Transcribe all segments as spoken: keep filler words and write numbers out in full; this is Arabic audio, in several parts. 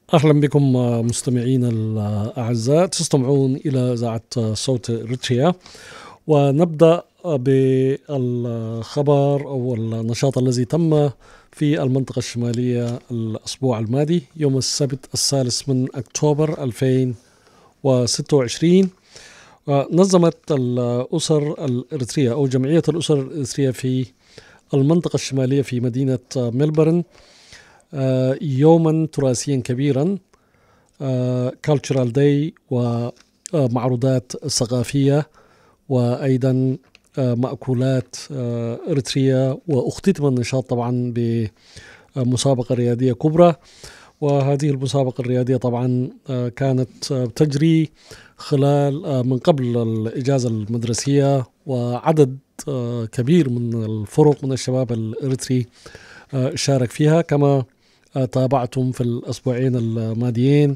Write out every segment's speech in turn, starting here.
أهلا بكم مستمعينا الأعزاء، تستمعون إلى إذاعة صوت إريتريا، ونبدأ بالخبر أو النشاط الذي تم في المنطقة الشمالية الأسبوع الماضي يوم السبت الثالث من أكتوبر ألفين وستة وعشرين. نظمت الأسر الإريترية أو جمعية الأسر الإريترية في المنطقة الشمالية في مدينة ميلبورن يوما تراثيا كبيرا، Cultural Day، ومعروضات ثقافية وأيضا مأكولات إريترية، واختتم النشاط طبعا بمسابقة رياضية كبرى. وهذه المسابقة الرياضية طبعا كانت تجري خلال من قبل الإجازة المدرسية، وعدد كبير من الفرق من الشباب الإريتري شارك فيها. كما تابعتم في الأسبوعين الماضيين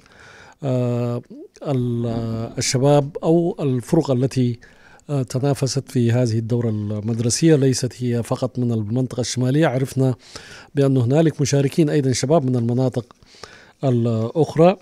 الشباب أو الفرق التي تنافست في هذه الدورة المدرسية ليست هي فقط من المنطقة الشمالية، عرفنا بأن هنالك مشاركين أيضا شباب من المناطق الأخرى.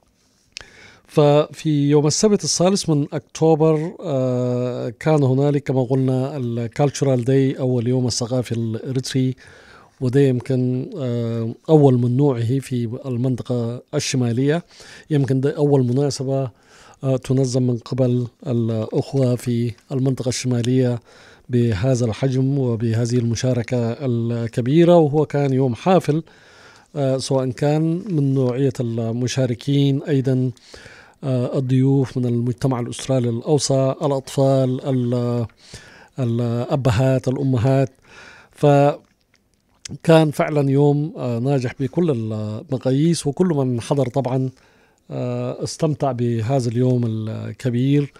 ففي يوم السبت الثالث من أكتوبر كان هنالك كما قلنا الكالتشرال داي أو اليوم الثقافي الإريتري، وده يمكن أول من نوعه في المنطقة الشمالية. يمكن ده أول مناسبة تنظم من قبل الأخوة في المنطقة الشمالية بهذا الحجم وبهذه المشاركة الكبيرة، وهو كان يوم حافل سواء كان من نوعية المشاركين أيضا الضيوف من المجتمع الأسترالي الأوسط، الأطفال، الأبهات، الأمهات. فكان فعلا يوم ناجح بكل المقاييس، وكل من حضر طبعا استمتع بهذا اليوم الكبير،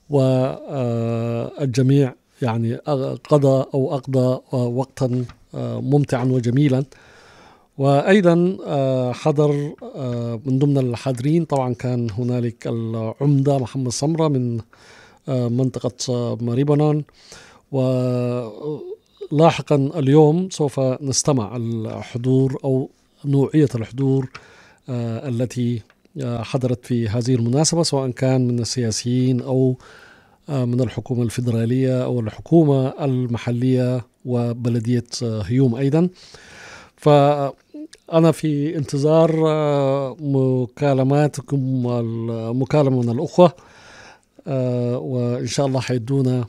والجميع يعني قضى أو أقضى وقتا ممتعا وجميلا. وأيضا حضر من ضمن الحاضرين طبعا كان هنالك العمدة محمد سمرة من منطقة ماريبانان. ولاحقا اليوم سوف نستمع الحضور أو نوعية الحضور التي حضرت في هذه المناسبة، سواء كان من السياسيين أو من الحكومة الفيدرالية أو الحكومة المحلية وبلدية هيوم أيضا. فأنا في انتظار مكالماتكم، المكالمة من الأخوة، وإن شاء الله حيدونا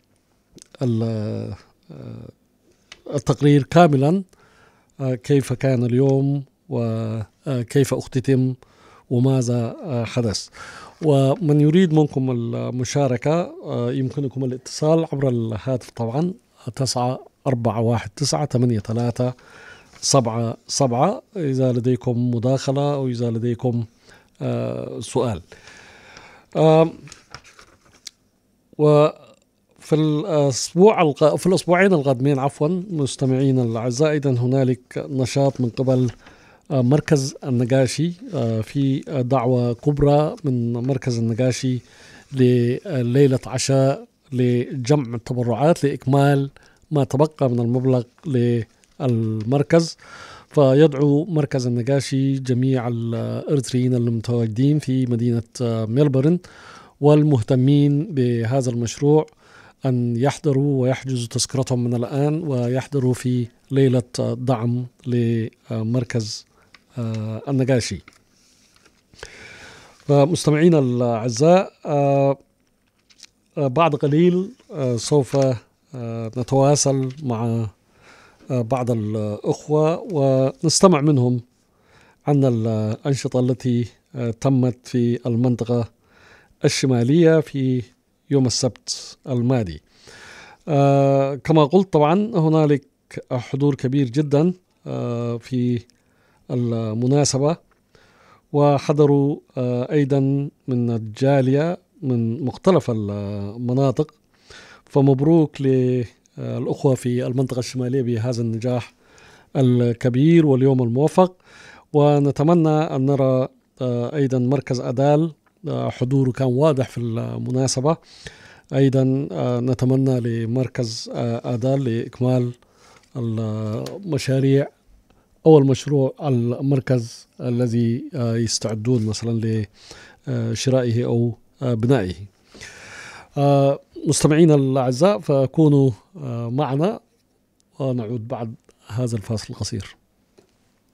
التقرير كاملا كيف كان اليوم وكيف اختتم وماذا حدث. ومن يريد منكم المشاركة يمكنكم الاتصال عبر الهاتف طبعا تسعة أربعة واحد تسعة ثمانية ثلاثة سبعة سبعة إذا لديكم مداخلة أو إذا لديكم سؤال. وفي الأسبوع في الأسبوعين القادمين عفوا مستمعين الأعزاء أيضا هنالك نشاط من قبل مركز النقاشي، في دعوة كبرى من مركز النقاشي لليلة عشاء لجمع التبرعات لإكمال ما تبقى من المبلغ للمركز. فيدعو مركز النقاشي جميع الإريتريين المتواجدين في مدينة ميلبورن والمهتمين بهذا المشروع أن يحضروا ويحجزوا تذكرتهم من الآن ويحضروا في ليلة دعم لمركز النقاشي. فمستمعين الأعزاء بعد قليل سوف نتواصل مع بعض الأخوة ونستمع منهم عن الأنشطة التي تمت في المنطقة الشمالية في يوم السبت الماضي. كما قلت طبعا هنالك حضور كبير جدا في المناسبة، وحضروا أيضا من الجالية من مختلف المناطق. فمبروك للأخوة في المنطقة الشمالية بهذا النجاح الكبير واليوم الموفق. ونتمنى أن نرى أيضا مركز أدال حضوره كان واضح في المناسبة. أيضا نتمنى لمركز أدال لإكمال المشاريع أول مشروع المركز الذي يستعدون مثلا لشرائه أو بنائه. مستمعينا الأعزاء، فكونوا معنا ونعود بعد هذا الفاصل القصير.